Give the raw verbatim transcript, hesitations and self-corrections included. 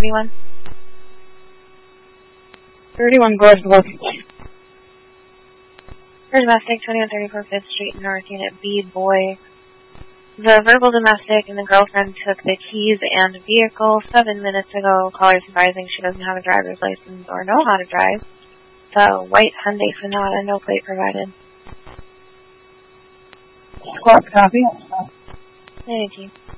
thirty-one. thirty-one Gordon Look. For domestic, twenty-one thirty-four fifth Street North, Unit B, boy. The verbal domestic and the girlfriend took the keys and vehicle seven minutes ago. Caller advising she doesn't have a driver's license or know how to drive. The white Hyundai Sonata, no plate provided. Squawk, copy. Thank you.